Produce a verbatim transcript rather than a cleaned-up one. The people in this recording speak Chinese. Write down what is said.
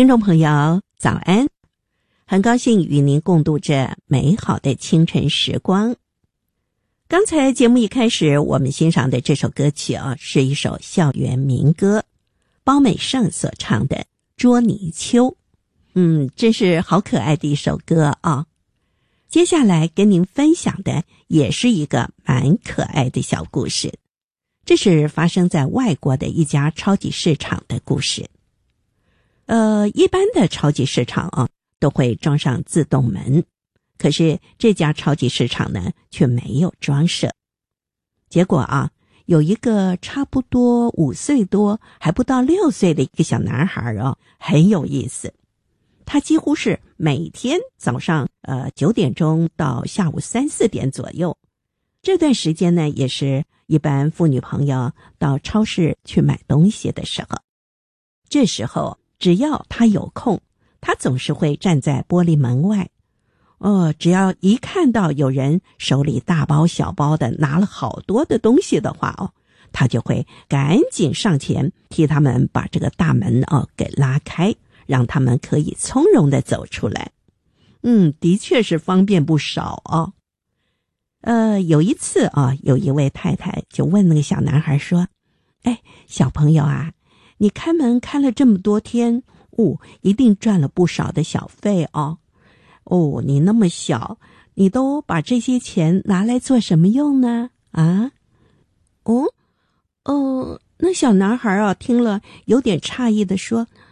听众朋友早安，很高兴与您共度这美好的清晨时光。刚才节目一开始我们欣赏的这首歌曲啊，是一首校园民歌，包美胜所唱的《捉泥鳅》。嗯，真是好可爱的一首歌啊。接下来跟您分享的也是一个蛮可爱的小故事，这是发生在外国的一家超级市场的故事。呃，一般的超级市场啊，都会装上自动门，可是这家超级市场呢，却没有装设。结果啊，有一个差不多五岁多，还不到六岁的一个小男孩哦，很有意思。他几乎是每天早上呃九点钟到下午三四点左右，这段时间呢，也是一般妇女朋友到超市去买东西的时候。这时候只要他有空，他总是会站在玻璃门外。哦，只要一看到有人手里大包小包的拿了好多的东西的话哦，他就会赶紧上前替他们把这个大门哦给拉开，让他们可以从容的走出来。嗯，的确是方便不少哦。呃，有一次啊，有一位太太就问那个小男孩说：哎，小朋友啊，你开门开了这么多天，哦，一定赚了不少的小费哦。哦，你那么小，你都把这些钱拿来做什么用呢？啊？哦，哦，那小男孩啊，听了有点诧异的说：